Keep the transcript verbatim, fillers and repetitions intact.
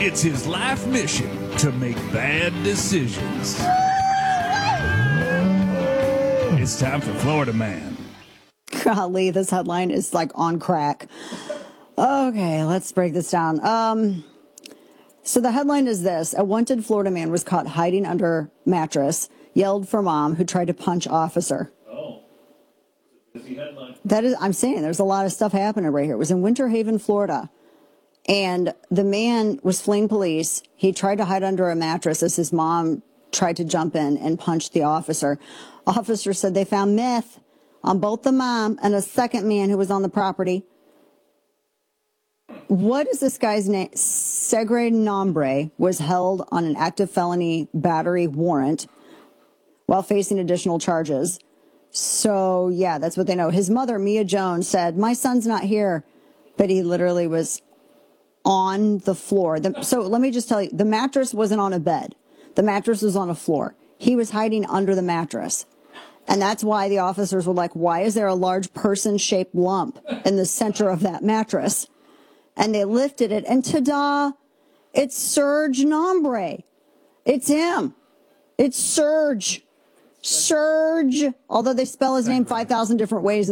It's his life mission to make bad decisions. It's time for Florida Man. Golly, this headline is like on crack. Okay, let's break this down. Um, so the headline is this. A wanted Florida man was caught hiding under mattress, yelled for mom, who tried to punch officer. Oh, busy headline. That is, I'm saying there's a lot of stuff happening right here. It was in Winter Haven, Florida. And the man was fleeing police. He tried to hide under a mattress as his mom tried to jump in and punch the officer. Officer said they found meth on both the mom and a second man who was on the property. What is this guy's name? Segre Nombre was held on an active felony battery warrant while facing additional charges. So, yeah, that's what they know. His mother, Mia Jones, said, my son's not here, but he literally was on the floor. The, so let me just tell you, the mattress wasn't on a bed. The mattress was on a floor. He was hiding under the mattress. And that's why the officers were like, why is there a large person-shaped lump in the center of that mattress? And they lifted it, and ta-da, it's Serge Nombre. It's him. It's Serge. Serge. Although they spell his name five thousand different ways.